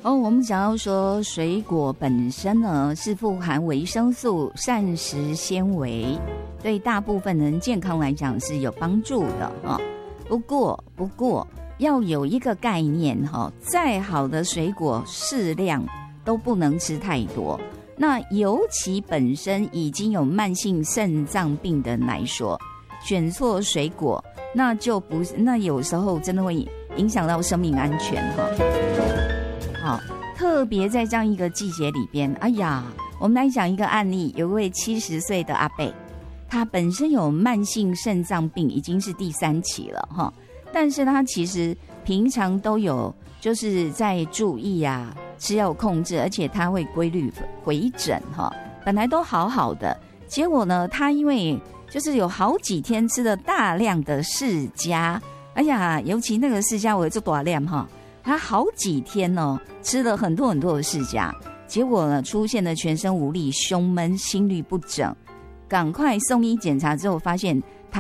我们讲到说水果本身呢是富含维生素、膳食纤维，对大部分人健康来讲是有帮助的不过要有一个概念再好的水果适量都不能吃太多。那尤其本身已经有慢性肾脏病的人来说，选错水果那就不是，那有时候真的会影响到生命安全好，特别在这样一个季节里边，哎呀，我们来讲一个案例，有一位70岁的阿伯，他本身有慢性肾脏病，已经是第3期了但是他其实平常都有就是在注意吃药控制，而且他会规律回诊本来都好好的，结果呢，他因为就是有好几天吃了大量的释迦，哎呀，尤其那个释迦我就大量他好几天吃了很多的释迦，结果呢出现了全身无力、胸闷、心律不整，赶快送医检查之后发现